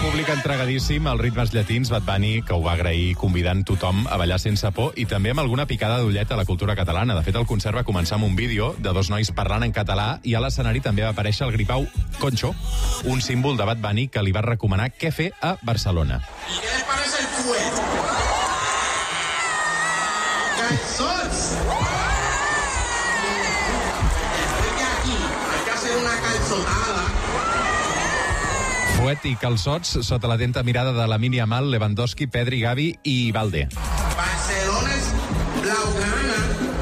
públic entregadíssim als ritmes llatins, Bad Bunny, que ho va agrair convidant tothom a ballar sense por i també amb alguna picada d'ullet a la cultura catalana. De fet, el concert va començar amb un vídeo de dos nois parlant en català i a l'escenari també va aparèixer el gripau Concho, un símbol de Bad Bunny que li va recomanar què fer a Barcelona. ¿Y qué les parece el fuet? ¡Calzots! Es que aquí hay que hacer una calzotada. Fuet i calçots sota l'atenta mirada de Lamine Yamal, Lewandowski, Pedri, Gavi i Valde. Barcelona es blaugrana.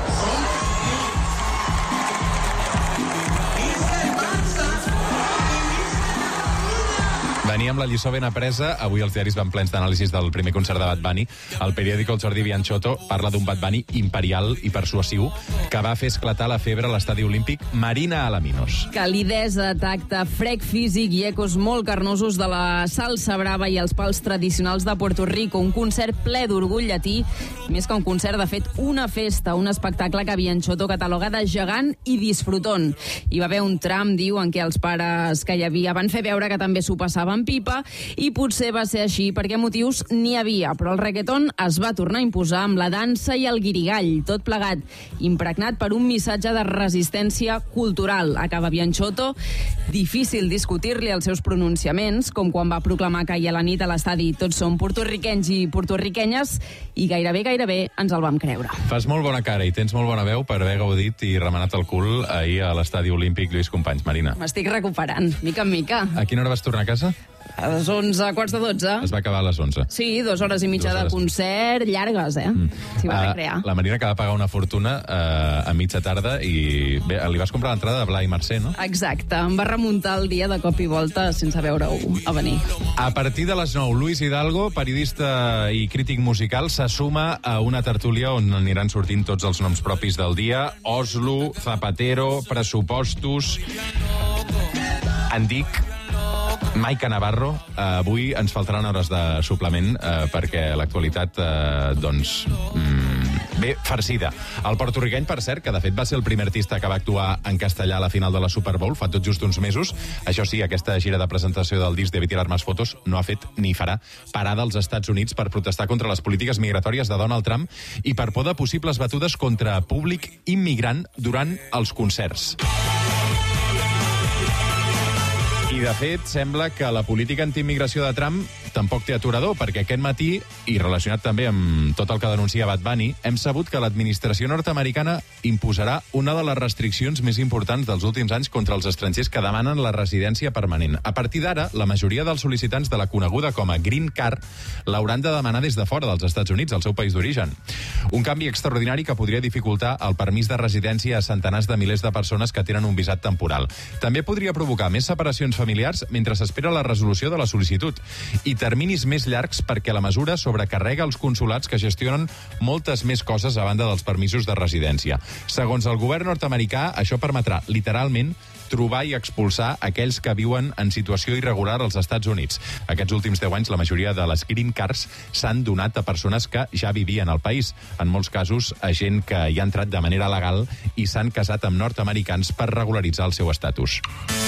Venia amb la lliçó ben apresa. Avui els diaris van plens d'anàlisis del primer concert de Bad Bunny. El periòdico El Jordi Bianchotto parla d'un Bad Bunny imperial i persuasiu que va fer esclatar la febre a l'estadi olímpic Marina Alaminos. Calidesa, tacte, frec físic i ecos molt carnosos de la salsa brava i els pals tradicionals de Puerto Rico. Un concert ple d'orgull llatí, més que un concert, de fet, una festa, un espectacle que Bianchotto cataloga de gegant i disfrutón. Hi va haver un tram, diu, en què els pares que hi havia van fer veure que també s'ho passaven pipa, i potser va ser així perquè motius n'hi havia, però el reggaeton es va tornar a imposar amb la dansa i el guirigall, tot plegat impregnat per un missatge de resistència cultural. Acaba Bianchotto. Difícil discutir-li els seus pronunciaments, com quan va proclamar que ahir a la nit a l'estadi tots som portorriquenys i portorriquenyes, i gairebé ens el vam creure. Fas molt bona cara i tens molt bona veu per haver gaudit i remenat el cul ahir a l'estadi olímpic Lluís Companys. Marina. M'estic recuperant, mica en mica. A quina hora vas tornar a casa? A les 11, quarts de 12. Es va acabar a les 11. Sí, 2 hores i mitja de concert, llargues, S'hi va recrear. La Marina que va pagar una fortuna a mitja tarda i bé, li vas comprar l'entrada de Blai Mercè, no? Exacte, em va remuntar el dia de cop i volta sense veure-ho a venir. A partir de les 9, Luis Hidalgo, periodista i crític musical, se suma a una tertúlia on aniran sortint tots els noms propis del dia. Oslo, Zapatero, pressupostos... En dic Maica Navarro. Avui ens faltaran hores de suplement perquè l'actualitat, bé, farcida. El portorriqueny, per cert, que de fet va ser el primer artista que va actuar en castellà a la final de la Super Bowl fa tot just uns mesos. Això sí, aquesta gira de presentació del disc Debe tirar más fotos no ha fet ni farà parada als Estats Units per protestar contra les polítiques migratòries de Donald Trump i per por de possibles batudes contra públic immigrant durant els concerts. I, de fet, sembla que la política antiimmigració de Trump tampoc té aturador, perquè aquest matí, i relacionat també amb tot el que denuncia Bad Bunny, hem sabut que l'administració nord-americana imposarà una de les restriccions més importants dels últims anys contra els estrangers que demanen la residència permanent. A partir d'ara, la majoria dels sol·licitants de la coneguda com a Green Card l'hauran de demanar des de fora dels Estats Units, el seu país d'origen. Un canvi extraordinari que podria dificultar el permís de residència a centenars de milers de persones que tenen un visat temporal. També podria provocar més separacions familiars mentre s'espera la resolució de la sol·licitud i terminis més llargs perquè la mesura sobrecarrega els consulats que gestionen moltes més coses a banda dels permisos de residència. Segons el govern nord-americà, això permetrà, literalment, trobar i expulsar aquells que viuen en situació irregular als Estats Units. Aquests últims 10 anys, la majoria de les Green Cards s'han donat a persones que ja vivien al país. En molts casos, a gent que hi ha entrat de manera legal i s'han casat amb nord-americans per regularitzar el seu estatus.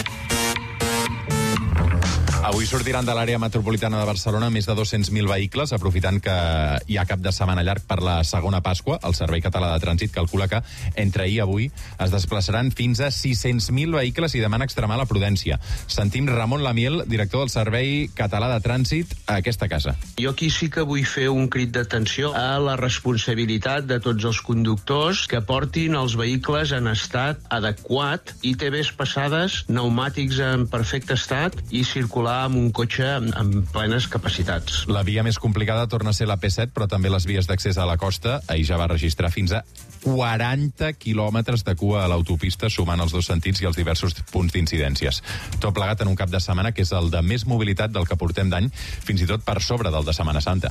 Avui sortiran de l'àrea metropolitana de Barcelona més de 200.000 vehicles, aprofitant que hi ha cap de setmana llarg per la segona Pasqua. El Servei Català de Trànsit calcula que entre ahir i avui es desplaçaran fins a 600.000 vehicles i demana extremar la prudència. Sentim Ramon Lamiel, director del Servei Català de Trànsit, a aquesta casa. Jo aquí sí que vull fer un crit d'atenció a la responsabilitat de tots els conductors que portin els vehicles en estat adequat, ITVs passades, pneumàtics en perfecte estat i circular amb un cotxe amb plenes capacitats. La via més complicada torna a ser la P7, però també les vies d'accés a la costa. Ahir ja va registrar fins a 40 quilòmetres de cua a l'autopista, sumant els dos sentits i els diversos punts d'incidències. Tot plegat en un cap de setmana que és el de més mobilitat del que portem d'any, fins i tot per sobre del de Setmana Santa.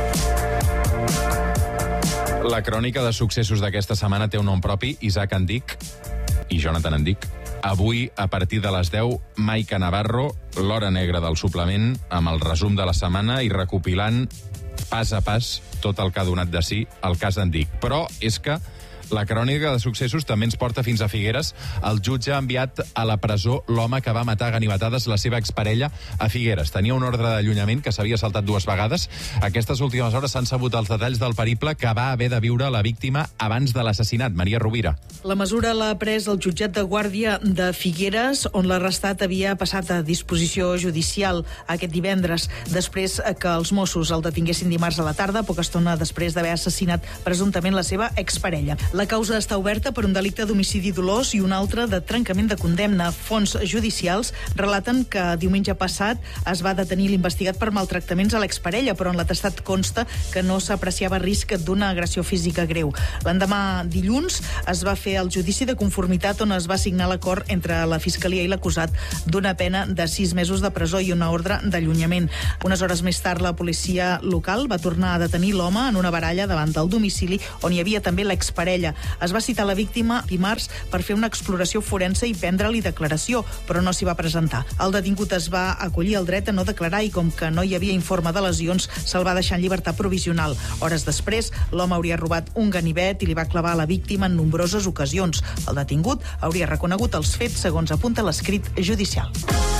La crònica de successos d'aquesta setmana té un nom propi, Isaac Andic i Jonathan Andic. Avui, a partir de les 10, Maica Navarro, l'hora negra del suplement, amb el resum de la setmana i recopilant pas a pas tot el que ha donat de si el cas Andic. Però és que La crònica de successos també ens porta fins a Figueres. El jutge ha enviat a la presó l'home que va matar a ganivetades la seva exparella a Figueres. Tenia un ordre d'allunyament que s'havia saltat 2 vegades. Aquestes últimes hores s'han sabut els detalls del periple que va haver de viure la víctima abans de l'assassinat. Maria Rovira. La mesura l'ha pres el jutjat de guàrdia de Figueres, on l'arrestat havia passat a disposició judicial aquest divendres, després que els Mossos el detinguessin dimarts a la tarda, poca estona després d'haver assassinat presumptament la seva exparella. La causa està oberta per un delicte d'homicidi dolós i un altre de trencament de condemna. Fonts judicials relaten que diumenge passat es va detenir l'investigat per maltractaments a l'exparella, però en l'atestat consta que no s'apreciava risc d'una agressió física greu. L'endemà dilluns es va fer el judici de conformitat on es va signar l'acord entre la Fiscalia i l'acusat d'una pena de 6 mesos de presó i una ordre d'allunyament. Unes hores més tard, la policia local va tornar a detenir l'home en una baralla davant del domicili on hi havia també l'exparella. Es va citar la víctima dimarts per fer una exploració forense i prendre-li declaració, però no s'hi va presentar. El detingut es va acollir el dret a no declarar i com que no hi havia informe de lesions, se'l va deixar en llibertat provisional. Hores després, l'home hauria robat un ganivet i li va clavar a la víctima en nombroses ocasions. El detingut hauria reconegut els fets, segons apunta l'escrit judicial.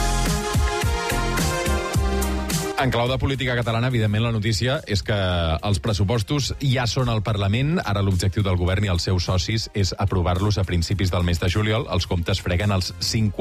En clau de política catalana, evidentment, la notícia és que els pressupostos ja són al Parlament. Ara l'objectiu del govern i els seus socis és aprovar-los a principis del mes de juliol. Els comptes freguen els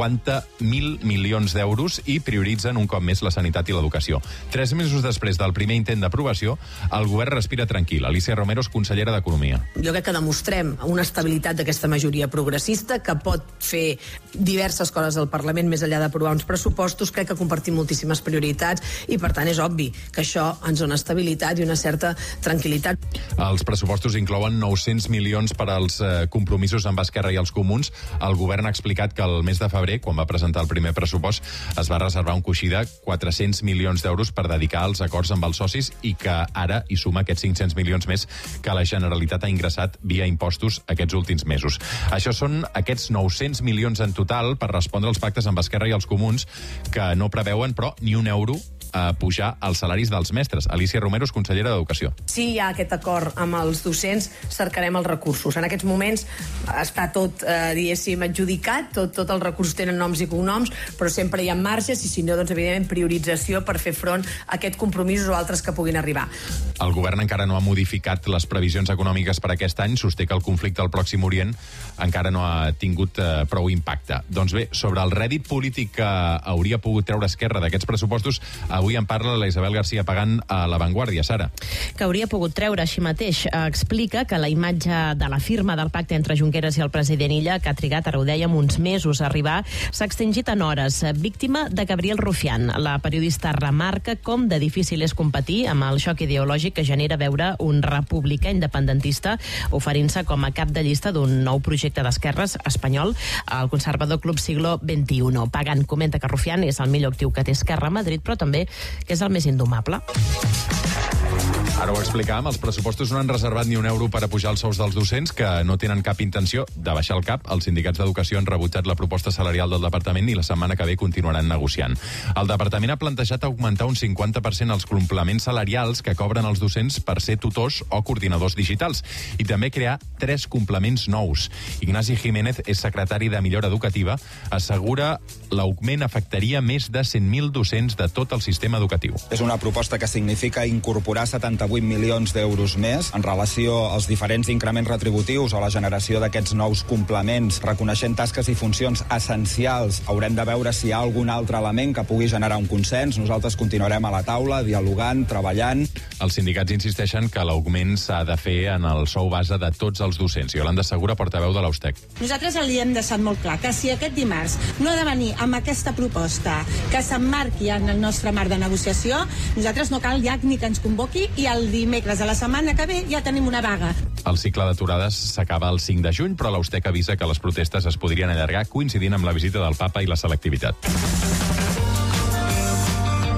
50.000 milions d'euros i prioritzen un cop més la sanitat i l'educació. 3 mesos després del primer intent d'aprovació, el govern respira tranquil. Alicia Romero és consellera d'Economia. Jo crec que demostrem una estabilitat d'aquesta majoria progressista que pot fer diverses coses al Parlament més enllà d'aprovar uns pressupostos. Crec que compartim moltíssimes prioritats i, per tant, és obvi que això ens dona estabilitat i una certa tranquil·litat. Els pressupostos inclouen 900 milions per als compromisos amb Esquerra i els Comuns. El govern ha explicat que el mes de febrer, quan va presentar el primer pressupost, es va reservar un coixí de 400 milions d'euros per dedicar als acords amb els socis i que ara hi suma aquests 500 milions més que la Generalitat ha ingressat via impostos aquests últims mesos. Això són aquests 900 milions en total per respondre als pactes amb Esquerra i els Comuns que no preveuen, però, ni un euro a pujar els salaris dels mestres. Alicia Romero és consellera d'Educació. Si hi ha aquest acord amb els docents, cercarem els recursos. En aquests moments està tot, diguéssim, adjudicat, tot els recursos tenen noms i cognoms, però sempre hi ha marges i, si no, doncs, evidentment, priorització per fer front a aquest compromisos o altres que puguin arribar. El govern encara no ha modificat les previsions econòmiques per aquest any. Sosté que el conflicte al Pròxim Orient encara no ha tingut prou impacte. Doncs bé, sobre el rèdit polític que hauria pogut treure Esquerra d'aquests pressupostos, avui en parla la Isabel García Pagán a La Vanguardia. Sara. Que hauria pogut treure així mateix. Explica que la imatge de la firma del pacte entre Junqueras i el president Illa, que ha trigat, ara ho dèiem, uns mesos a arribar, s'ha extingit en hores. Víctima de Gabriel Rufián. La periodista remarca com de difícil és competir amb el xoc ideològic que genera veure un republicà independentista oferint-se com a cap de llista d'un nou projecte d'esquerres espanyol, el conservador Club Siglo XXI. Pagán comenta que Rufián és el millor actiu que té Esquerra a Madrid, però també que és el més indomable. Ara ho explicàvem, els pressupostos no han reservat ni un euro per a pujar els sous dels docents, que no tenen cap intenció de baixar el cap. Els sindicats d'Educació han rebutjat la proposta salarial del departament i la setmana que ve continuaran negociant. El departament ha plantejat augmentar un 50% els complements salarials que cobren els docents per ser tutors o coordinadors digitals i també crear 3 complements nous. Ignasi Jiménez és secretari de Millora Educativa, assegura l'augment afectaria més de 100.000 docents de tot el sistema educatiu. És una proposta que significa incorporar 78 milions d'euros més en relació als diferents increments retributius o la generació d'aquests nous complements, reconeixent tasques i funcions essencials. Haurem de veure si hi ha algun altre element que pugui generar un consens. Nosaltres continuarem a la taula, dialogant, treballant. Els sindicats insisteixen que l'augment s'ha de fer en el sou base de tots els docents. Iolanda Segura, portaveu de l'Austec. Nosaltres li hem deixat molt clar que si aquest dimarts no ha de venir amb aquesta proposta que s'emmarqui en el nostre marc de negociació, nosaltres no cal ja ni que ens convoqui i el dimecres de la setmana que ve ja tenim una vaga. El cicle d'aturades s'acaba el 5 de juny, però l'Austec avisa que les protestes es podrien allargar coincidint amb la visita del papa i la selectivitat.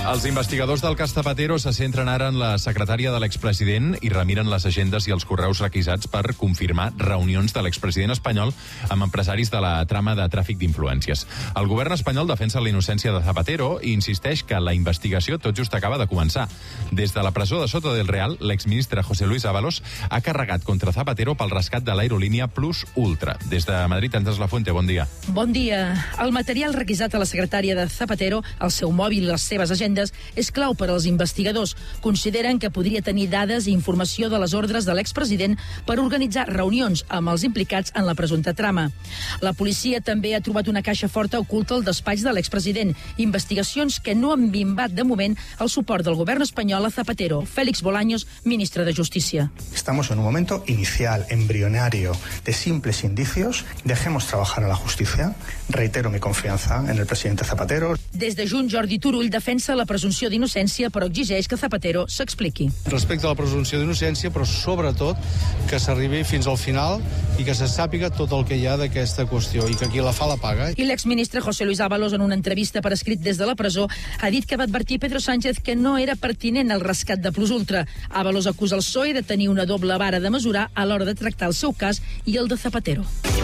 Els investigadors del cas Zapatero se centren ara en la secretària de l'expresident i remiren les agendes i els correus requisats per confirmar reunions de l'expresident espanyol amb empresaris de la trama de tràfic d'influències. El govern espanyol defensa la innocència de Zapatero i insisteix que la investigació tot just acaba de començar. Des de la presó de Soto del Real, l'exministre José Luis Ábalos ha carregat contra Zapatero pel rescat de l'aerolínia Plus Ultra. Des de Madrid, Andrés Lafuente, bon dia. Bon dia. El material requisat a la secretària de Zapatero, el seu mòbil i les seves agendes, és clau per als investigadors. Consideren que podria tenir dades i informació de les ordres de l'expresident per organitzar reunions amb els implicats en la presumpta trama. La policia també ha trobat una caixa forta oculta al despatx de l'expresident. Investigacions que no han minvat de moment el suport del govern espanyol a Zapatero. Félix Bolaños, ministre de Justícia. Estamos en un momento inicial, embrionario, de simples indicios. Dejemos trabajar a la justicia. Reitero mi confianza en el presidente Zapatero. Des de Junts, Jordi Turull defensa la presumpció d'innocència, però exigeix que Zapatero s'expliqui. Respecte a la presumpció d'innocència, però sobretot que s'arribi fins al final i que se sàpiga tot el que hi ha d'aquesta qüestió i que qui la fa la paga. I l'exministre José Luis Ábalos, en una entrevista per escrit des de la presó, ha dit que va advertir Pedro Sánchez que no era pertinent el rescat de Plus Ultra. Ábalos acusa el PSOE de tenir una doble vara de mesurar a l'hora de tractar el seu cas i el de Zapatero.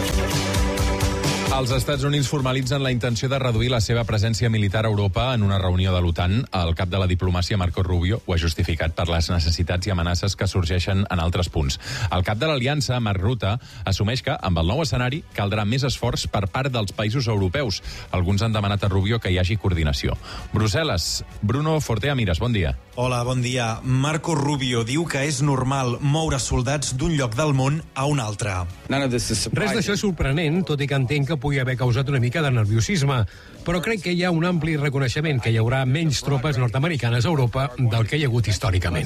Els Estats Units formalitzen la intenció de reduir la seva presència militar a Europa en una reunió de l'OTAN. El cap de la diplomàcia, Marco Rubio, ho ha justificat per les necessitats i amenaces que sorgeixen en altres punts. El cap de l'Aliança, Marc Rutte, assumeix que, amb el nou escenari, caldrà més esforç per part dels països europeus. Alguns han demanat a Rubio que hi hagi coordinació. Brussel·les, Bruno Fortea Mires, bon dia. Hola, bon dia. Marco Rubio diu que és normal moure soldats d'un lloc del món a un altre. Res d'això és sorprenent, tot i que entenc que pugui haver causat una mica de nerviosisme, però crec que hi ha un ampli reconeixement que hi haurà menys tropes nord-americanes a Europa del que hi ha hagut històricament.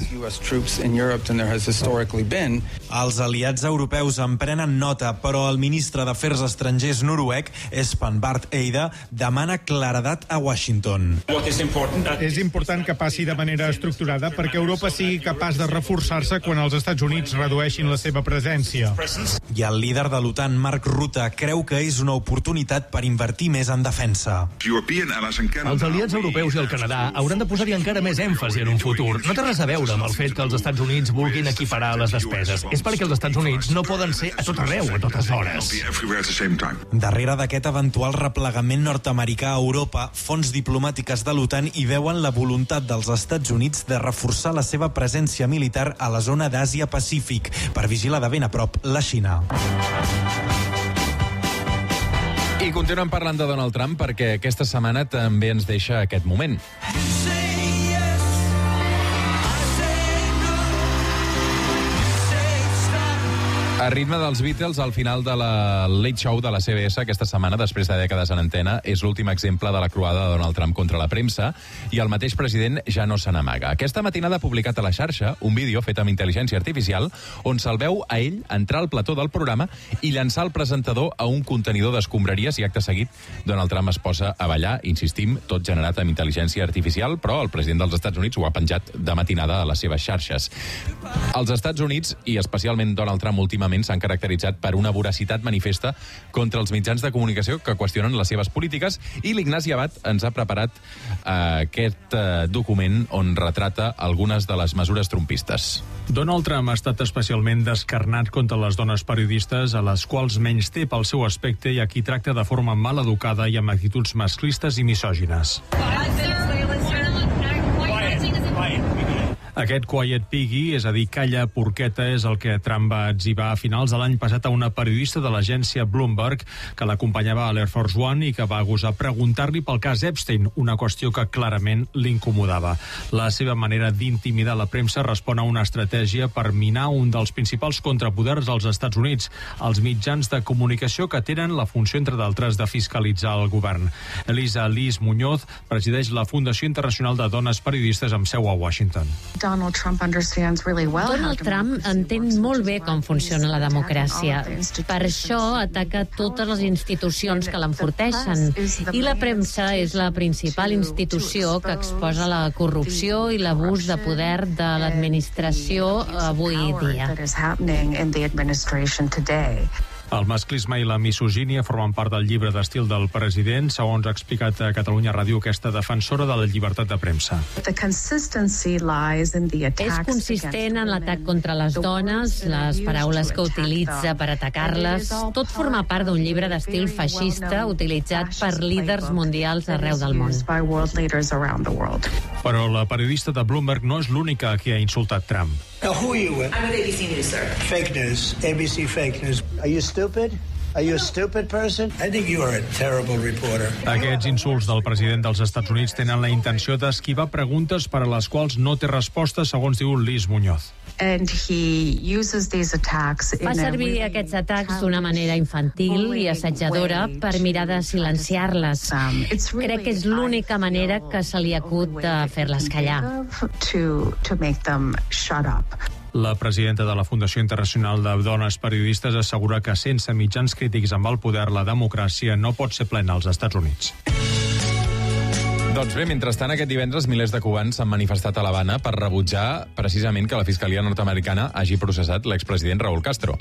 Els aliats europeus en prenen nota, però el ministre d'Afers Estrangers noruec, Espen Barth Eide, demana claredat a Washington. És important que passi de manera estructurada perquè Europa sigui capaç de reforçar-se quan els Estats Units redueixin la seva presència. I el líder de l'OTAN, Marc Rutte, creu que és una oportunitat per invertir més en defensa. Els aliats europeus i el Canadà hauran de posar-hi encara més èmfasi en un futur. No té res a veure amb el fet que els Estats Units vulguin equiparar les despeses. És perquè els Estats Units no poden ser a tot arreu, a totes hores. Darrere d'aquest eventual replegament nord-americà a Europa, fonts diplomàtiques de l'OTAN hi veuen la voluntat dels Estats Units de reforçar la seva presència militar a la zona d'Àsia-Pacífic per vigilar de ben a prop la Xina. I continuem parlant de Donald Trump perquè aquesta setmana també ens deixa aquest moment. A ritme dels Beatles, al final de la Late Show de la CBS aquesta setmana, després de dècades en antena, és l'últim exemple de la croada de Donald Trump contra la premsa i el mateix president ja no se n'amaga. Aquesta matinada ha publicat a la xarxa un vídeo fet amb intel·ligència artificial on se'l veu a ell entrar al plató del programa i llançar el presentador a un contenidor d'escombraries i acte seguit Donald Trump es posa a ballar, insistim, tot generat amb intel·ligència artificial, però el president dels Estats Units ho ha penjat de matinada a les seves xarxes. Els Estats Units, i especialment Donald Trump últimament, s'han caracteritzat per una voracitat manifesta contra els mitjans de comunicació que qüestionen les seves polítiques i l'Ignasi Abad ens ha preparat aquest document on retrata algunes de les mesures trumpistes. Donald Trump ha estat especialment descarnat contra les dones periodistes a les quals menys té pel seu aspecte i a qui tracta de forma mal educada i amb actituds masclistes i misògines. Aquest Quiet Piggy, és a dir, calla porqueta, és el que Trump va etzibar a finals de l'any passat a una periodista de l'agència Bloomberg que l'acompanyava a l'Air Force One i que va gosar preguntar-li pel cas Epstein, una qüestió que clarament l'incomodava. La seva manera d'intimidar la premsa respon a una estratègia per minar un dels principals contrapoders dels Estats Units, els mitjans de comunicació que tenen la funció, entre d'altres, de fiscalitzar el govern. Elisa Liz Muñoz presideix la Fundació Internacional de Dones Periodistes amb seu a Washington. Donald Trump entén molt bé com funciona la democràcia. Per això ataca totes les institucions que l'enforteixen. I la premsa és la principal institució que exposa la corrupció i l'abús de poder de l'administració avui dia. El masclisme i la misogínia formen part del llibre d'estil del president, segons ha explicat a Catalunya Ràdio aquesta defensora de la llibertat de premsa. És consistent en l'atac contra les dones, les paraules que utilitza per atacar-les. Tot forma part d'un llibre d'estil feixista utilitzat per líders mundials arreu del món. Però la periodista de Bloomberg no és l'única a qui ha insultat Trump. Now, who are you with? I'm with ABC News, sir. Fake news. ABC fake news. Are you stupid? Are you a stupid person? I think you are a terrible reporter. Aquests insults del president dels Estats Units tenen la intenció d'esquivar preguntes per a les quals no té resposta, segons diu Liz Muñoz. Fa servir aquests atacs d'una manera infantil i assetjadora per mirar de silenciar-les. Crec que és l'única manera que se li acut de fer-les callar. La presidenta de la Fundació Internacional de Dones Periodistes assegura que sense mitjans crítics amb el poder, la democràcia no pot ser plena als Estats Units. Doncs bé, mentrestant, aquest divendres milers de cubans s'han manifestat a l'Havana per rebutjar precisament que la Fiscalia nord-americana hagi processat l'expresident Raúl Castro.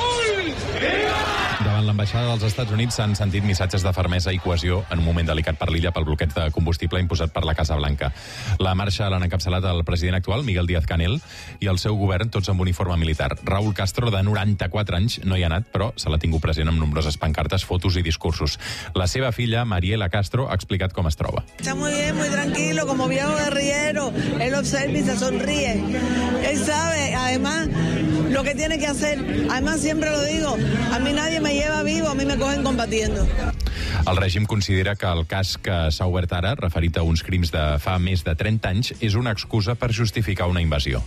Davant l'ambaixada dels Estats Units s'han sentit missatges de fermesa i cohesió en un moment delicat per l'illa pel bloqueig de combustible imposat per la Casa Blanca. La marxa l'han encapçalat el president actual, Miguel Díaz-Canel, i el seu govern, tots amb uniforme militar. Raúl Castro, de 94 anys, no hi ha anat, però se l'ha tingut present amb nombroses pancartes, fotos i discursos. La seva filla, Mariela Castro, ha explicat com es troba. Está muy bien, muy tranquilo, como viejo guerrillero. Él observa y se sonríe. Él sabe, además, lo que tiene que hacer. Además, siempre lo digo, a mí nadie me lleva vivo, a mí me cogen combatiendo. El règim considera que el cas que s'ha obert ara, referit a uns crims de fa més de 30 anys, és una excusa per justificar una invasió.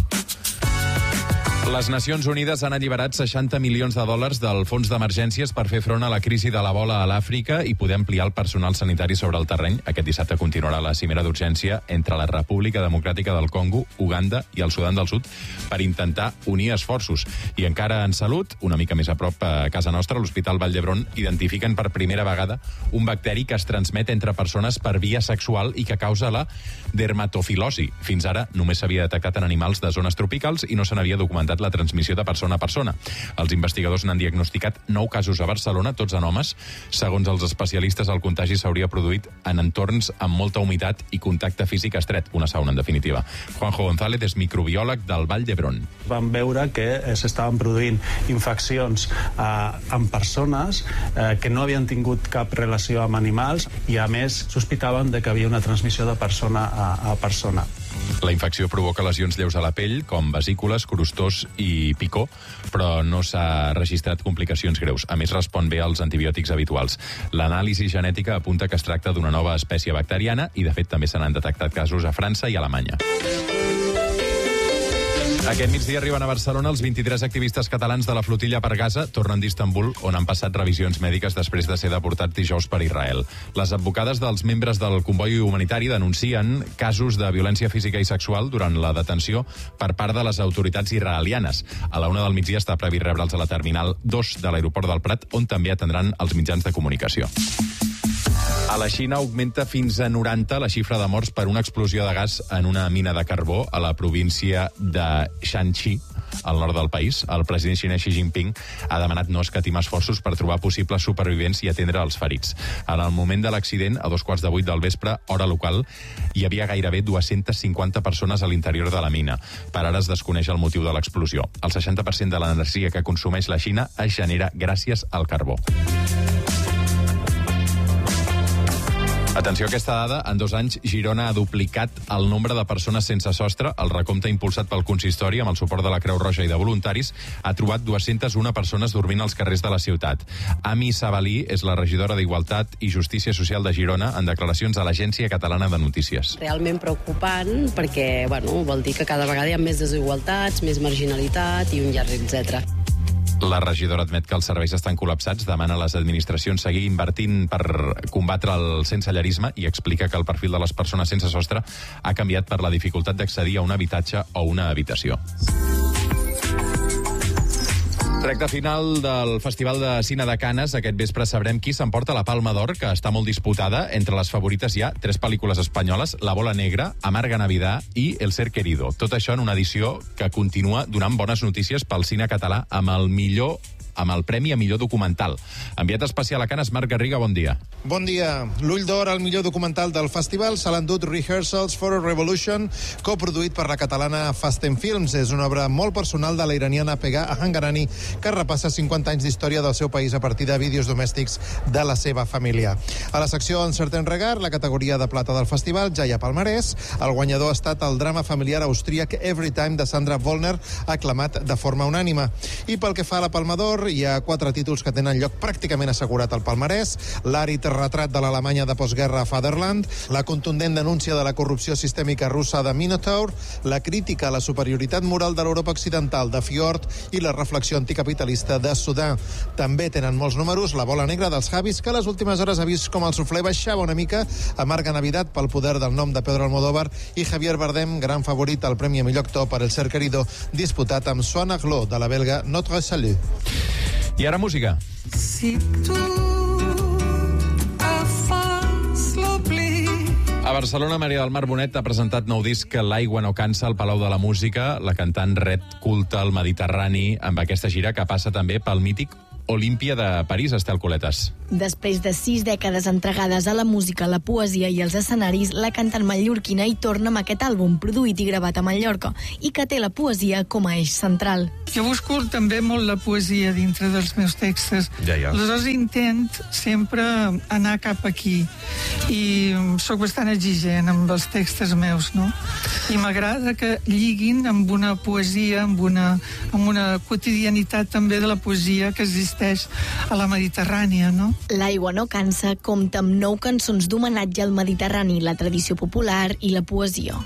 Les Nacions Unides han alliberat 60 milions de dòlars del fons d'emergències per fer front a la crisi de l'Ebola a l'Àfrica i poder ampliar el personal sanitari sobre el terreny. Aquest dissabte continuarà la cimera d'urgència entre la República Democràtica del Congo, Uganda i el Sudan del Sud per intentar unir esforços. I encara en salut, una mica més a prop a casa nostra, l'Hospital Vall d'Hebron identifiquen per primera vegada un bacteri que es transmet entre persones per via sexual i que causa la dermatofilosi. Fins ara només s'havia detectat en animals de zones tropicals i no se n'havia documentat la transmissió de persona a persona. Els investigadors n'han diagnosticat 9 casos a Barcelona, tots en homes. Segons els especialistes, el contagi s'hauria produït en entorns amb molta humitat i contacte físic estret, una sauna en definitiva. Juanjo González és microbiòleg del Vall d'Hebron. Vam veure que s'estaven produint infeccions en persones que no havien tingut cap relació amb animals i, a més, sospitaven de que havia una transmissió de persona a persona. La infecció provoca lesions lleus a la pell, com vesícules, crostors i picor, però no s'ha registrat complicacions greus. A més, respon bé als antibiòtics habituals. L'anàlisi genètica apunta que es tracta d'una nova espècie bacteriana i, de fet, també se n'han detectat casos a França i a Alemanya. Aquest migdia arriben a Barcelona els 23 activistes catalans de la flotilla per Gaza, tornen d'Istanbul, on han passat revisions mèdiques després de ser deportats dijous per Israel. Les advocades dels membres del comboi humanitari denuncien casos de violència física i sexual durant la detenció per part de les autoritats israelianes. A la 1 del migdia està previst rebre'ls a la terminal 2 de l'aeroport del Prat, on també atendran els mitjans de comunicació. A la Xina augmenta fins a 90 la xifra de morts per una explosió de gas en una mina de carbó a la província de Shanxi, al nord del país. El president xinès Xi Jinping ha demanat no escatimar esforços per trobar possibles supervivents i atendre els ferits. En el moment de l'accident, a 7:15 del vespre, hora local, hi havia gairebé 250 persones a l'interior de la mina. Per ara es desconeix el motiu de l'explosió. El 60% de l'energia que consumeix la Xina es genera gràcies al carbó. Atenció a aquesta dada, en 2 anys Girona ha duplicat el nombre de persones sense sostre. El recompte impulsat pel consistori amb el suport de la Creu Roja i de voluntaris ha trobat 201 persones dormint als carrers de la ciutat. Ami Sabalí és la regidora d'Igualtat i Justícia Social de Girona en declaracions a l'Agència Catalana de Notícies. Realment preocupant perquè vol dir que cada vegada hi ha més desigualtats, més marginalitat i un llarg etc. La regidora admet que els serveis estan col·lapsats, demana a les administracions seguir invertint per combatre el sensellarisme i explica que el perfil de les persones sense sostre ha canviat per la dificultat d'accedir a un habitatge o una habitació. Recte final del Festival de Cine de Canes. Aquest vespre sabrem qui s'emporta la Palma d'Or, que està molt disputada. Entre les favorites hi ha 3 pel·lícules espanyoles: La bola negra, Amarga Navidad i El ser querido. Tot això en una edició que continua donant bones notícies pel cine català, amb el millor amb el Premi a millor documental. Enviat especial a Canes, Marc Garriga, bon dia. Bon dia. L'Ull d'Or al millor documental del festival se l'ha endut Rehearsals for a Revolution, coproduït per la catalana Fasten Films. És una obra molt personal de la iraniana Pegah Ahangarani, que repassa 50 anys d'història del seu país a partir de vídeos domèstics de la seva família. A la secció Uncertain Regard, la categoria de plata del festival, ja hi ha palmarès. El guanyador ha estat el drama familiar austríac Everytime de Sandra Wollner, aclamat de forma unànime. I pel que fa a la Palma d'Or, hi ha 4 títols que tenen lloc pràcticament assegurat al palmarès: l'àrid retrat de l'Alemanya de postguerra a Fatherland, la contundent denúncia de la corrupció sistèmica russa de Minotaur, la crítica a la superioritat moral de l'Europa occidental de Fjord i la reflexió anticapitalista de Sudan. També tenen molts números la bola negra dels Javis, que a les últimes hores ha vist com el suflé baixava una mica, amarga Navidad pel poder del nom de Pedro Almodóvar, i Javier Bardem, gran favorit al Premi a millor actor per El ser querido, disputat amb Swan Aglo, de la belga Notre Salut. I ara música. Si tu fas l'oblit. A Barcelona, Maria del Mar Bonet ha presentat nou disc L'aigua no cansa al Palau de la Música. La cantant ret culte al Mediterrani amb aquesta gira que passa també pel mític Olímpia de París, Estel Coletes. Després de 6 dècades entregades a la música, la poesia i els escenaris, la cantant mallorquina hi torna amb aquest àlbum, produït i gravat a Mallorca, i que té la poesia com a eix central. Jo busco també molt la poesia dintre dels meus textos. Ja. Aleshores intent sempre anar cap aquí. I sóc bastant exigent amb els textos meus, no? I m'agrada que lliguin amb una poesia, amb una quotidianitat també de la poesia que existeix a la Mediterrània, no? L'aigua no cansa compta amb 9 cançons d'homenatge al Mediterrani, la tradició popular i la poesia.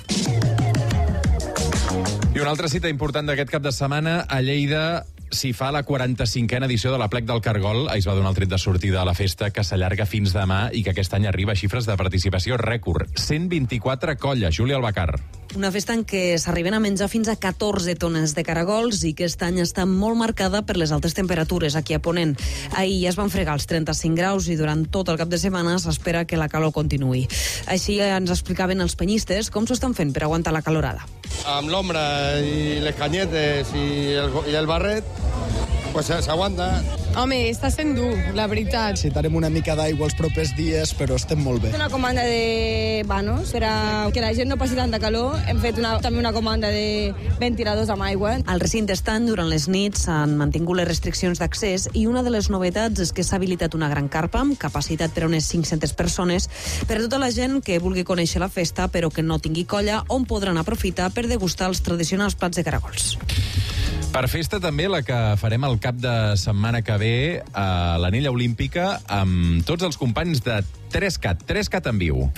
I una altra cita important d'aquest cap de setmana, a Lleida s'hi fa la 45a edició de l'Aplec del Cargol. Ahir es va donar el tret de sortida a la festa, que s'allarga fins demà i que aquest any arriba a xifres de participació rècord. 124 colles. Júlia Albacar. Una festa en què s'arriben a menjar fins a 14 tones de caragols i que aquest any està molt marcada per les altes temperatures aquí a Ponent. Ahir ja es van fregar els 35 graus i durant tot el cap de setmana s'espera que la calor continuï. Així ens explicaven els penyistes com s'ho estan fent per aguantar la calorada. Amb l'ombra i les canyetes i el barret, pues s'aguanta. Home, està sent dur, la veritat. Necessitarem una mica d'aigua els propers dies, però estem molt bé. Una comanda de vanos per a que la gent no passi tanta calor. Hem fet també una comanda de ventiladors amb aigua. Al recinte estant, durant les nits, s'han mantingut les restriccions d'accés i una de les novetats és que s'ha habilitat una gran carpa amb capacitat per a unes 500 persones per a tota la gent que vulgui conèixer la festa però que no tingui colla, on podran aprofitar per degustar els tradicionals plats de caragols. Per festa també la que farem el cap de setmana que ve a l'Anella Olímpica amb tots els companys de 3CAT en viu.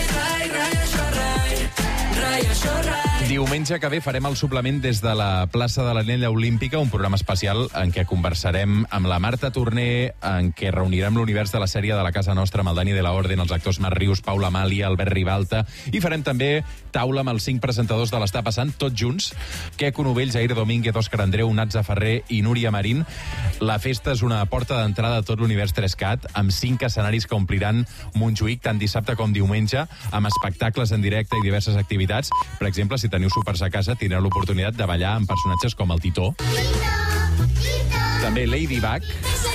Diumenge que ve farem el suplement des de la plaça de l'Anella Olímpica, un programa especial en què conversarem amb la Marta Torner, en què reunirem l'univers de la sèrie de la Casa Nostra amb el Dani de la Orden, els actors Marc Rius, Paula Amàlia, Albert Ribalta, i farem també taula amb els 5 presentadors de l'Està Passant, tots junts, Queco Novell, Jair Domínguez, Òscar Andreu, Natza Ferrer i Núria Marín. La festa és una porta d'entrada a tot l'univers 3CAT, amb 5 escenaris que ompliran Montjuïc tant dissabte com diumenge, amb espectacles en directe i diverses activitats. Per exemple, si teniu súpers a casa, tindreu l'oportunitat de ballar amb personatges com el Titó, també Ladybug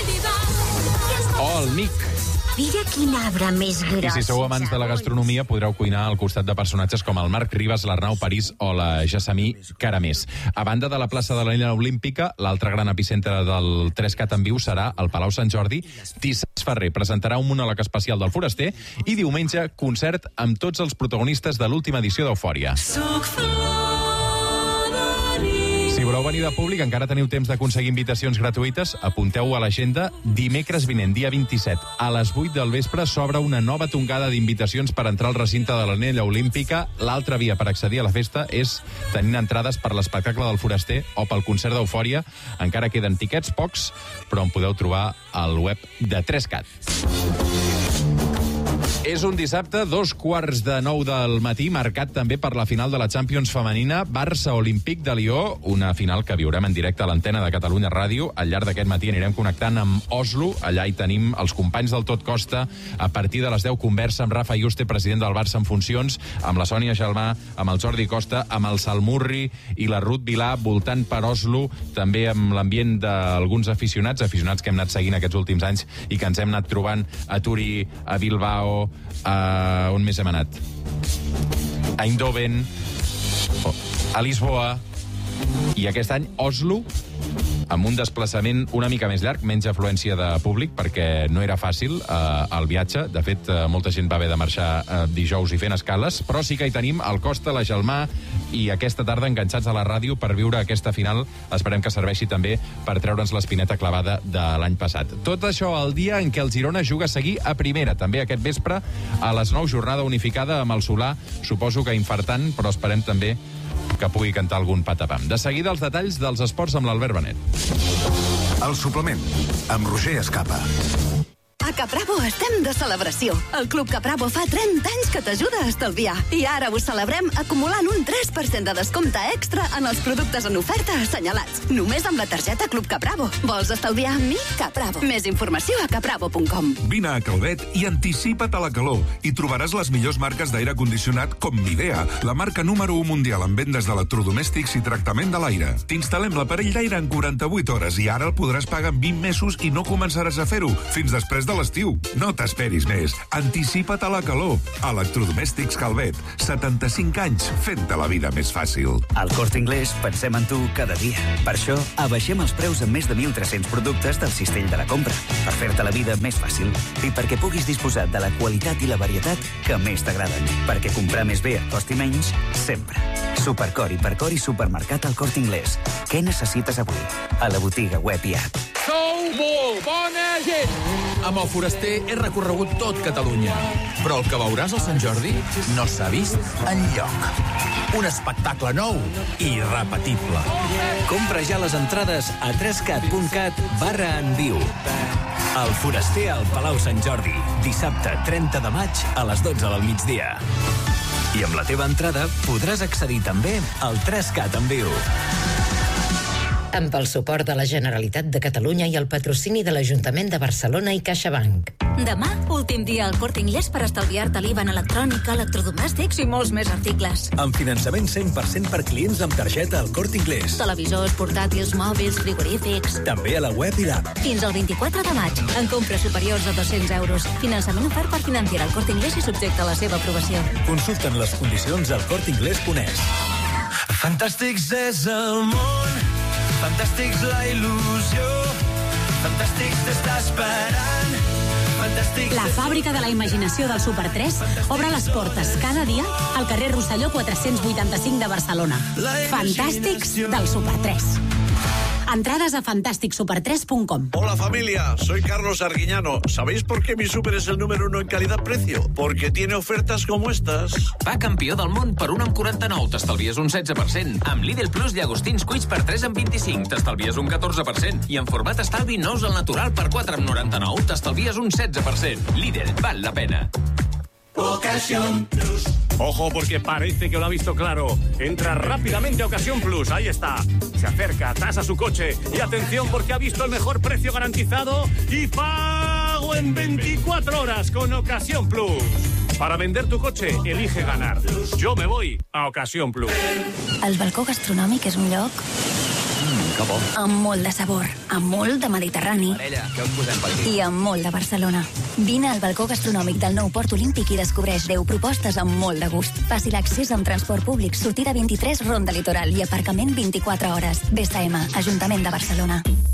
o el Nick. Mira quin arbre més gros. I si sou amants de la gastronomia, podreu cuinar al costat de personatges com el Marc Ribas, l'Arnau París o la Gessamí Caramés. A banda de la plaça de l'Anella Olímpica, l'altre gran epicentre del 3CAT en viu serà el Palau Sant Jordi. Tissàs Ferrer presentarà un monòleg especial del Foraster i diumenge concert amb tots els protagonistes de l'última edició d'Eufòria. Si voleu venir de públic, encara teniu temps d'aconseguir invitacions gratuïtes. Apunteu a l'agenda. Dimecres vinent, dia 27, a les 8 del vespre, s'obre una nova tongada d'invitacions per entrar al recinte de l'Anella Olímpica. L'altra via per accedir a la festa és tenint entrades per l'espectacle del Foraster o pel concert d'Eufòria. Encara queden tiquets, pocs, però en podeu trobar al web de 3CAT. És un dissabte, 2:45 del matí, marcat també per la final de la Champions femenina, Barça-Olímpic de Lió, una final que viurem en directe a l'antena de Catalunya Ràdio. Al llarg d'aquest matí anirem connectant amb Oslo, allà hi tenim els companys del Tot Costa. A partir de les 10 conversa amb Rafa Yuste, president del Barça en funcions, amb la Sònia Gelmà, amb el Jordi Costa, amb el Salmurri i la Ruth Vilà, voltant per Oslo, també amb l'ambient d'alguns aficionats que hem anat seguint aquests últims anys i que ens hem anat trobant a Turí, a Bilbao, on més hem anat? A Eindhoven, a Lisboa, i aquest any Oslo, amb un desplaçament una mica més llarg, menys afluència de públic, perquè no era fàcil el viatge. De fet, molta gent va haver de marxar dijous i fent escales, però sí que hi tenim el Costa, la Gelmà, i aquesta tarda enganxats a la ràdio per viure aquesta final. Esperem que serveixi també per treure'ns l'espineta clavada de l'any passat. Tot això el dia en què el Girona juga a seguir a primera, també aquest vespre, a les 9, jornada unificada amb el Solà, suposo que infartant, però esperem també que pugui cantar algun patapam. De seguida, els detalls dels esports amb l'Albert Benet. El suplement, amb Roger Escapa. A Capravo estem de celebració. El Club Capravo fa 30 anys que t'ajuda a estalviar. I ara ho celebrem acumulant un 3% de descompte extra en els productes en oferta assenyalats. Només amb la targeta Club Capravo. Vols estalviar amb mi? Capravo. Més informació a capravo.com. Vine a Calvet i anticipa't a la calor. I trobaràs les millors marques d'aire condicionat com Midea, la marca número 1 mundial en vendes d'electrodomèstics i tractament de l'aire. T'instal·lem l'aparell d'aire en 48 hores i ara el podràs pagar en 20 mesos i no començaràs a fer-ho fins després de l'estiu. No t'esperis més. Anticipa't a la calor. Electrodomèstics Calvet. 75 anys fent-te la vida més fàcil. Al Corte Inglés pensem en tu cada dia. Per això, abaixem els preus en més de 1.300 productes del cistell de la compra, per fer-te la vida més fàcil i perquè puguis disposar de la qualitat i la varietat que més t'agraden. Perquè comprar més bé et costi menys, sempre. Supercor, Hipercor i Supermercat al Corte Inglés. Què necessites avui? A la botiga web i app. Sou molt bona gent! Amb el Foraster he recorregut tot Catalunya. Però el que veuràs al Sant Jordi no s'ha vist enlloc. Un espectacle nou i irrepetible. Compra ja les entrades a 3cat.cat/enviu. El Foraster al Palau Sant Jordi. Dissabte 30 de maig a les 12 del migdia. I amb la teva entrada podràs accedir també al 3Cat en viu. Amb el suport de la Generalitat de Catalunya i el patrocini de l'Ajuntament de Barcelona i CaixaBank. Demà, últim dia al Corte Inglés per estalviar-te l'IVA en electrònica, electrodomèstics i molts més articles. Amb finançament 100% per clients amb targeta al Corte Inglés. Televisors, portàtils, mòbils, frigorífics. També a la web i l'app. Fins al 24 de maig, en compres superiors a 200 euros. Finançament ofert per Financiera al Corte Inglés i subjecte a la seva aprovació. Consulten les condicions al corteinglés.es. Fantàstics és el món, fantàstics la il·lusió, fantàstics t'està esperant, fantàstics... La fàbrica de la imaginació del Super 3 obre les portes cada dia al carrer Rosselló 485 de Barcelona. Fantàstics del Super 3. Entradas a fantasticsuper3.com. Hola familia, soy Carlos Arguiñano. ¿Sabéis por qué mi súper es el número 1 en calidad-precio? Porque tiene ofertas como estas. Va campió del món per 1 amb 49, t'estalvies un 16%. Amb Lidl Plus llagostins cuits per 3 amb 25, t'estalvies un 14%. I en format estalvi nous al natural per 4 amb 99, t'estalvies un 16%. Lidl, val la pena. Ocasión Plus. Ojo, porque parece que lo ha visto claro. Entra rápidamente a Ocasión Plus. Ahí está. Se acerca, tasa su coche. Y atención, porque ha visto el mejor precio garantizado y pago en 24 horas con Ocasión Plus. Para vender tu coche, elige ganar. Jo me voy a Ocasión Plus. El balcó gastronòmic és un lloc Que bo. amb molt de sabor, amb molt de Mediterrani Parella, què us posem per aquí? i amb molt de Barcelona. Vine al balcó gastronòmic del nou Port Olímpic i descobreix 10 propostes amb molt de gust. Fàcil accés amb transport públic, sortida 23, Ronda Litoral i aparcament 24 hores. BSM, Ajuntament de Barcelona.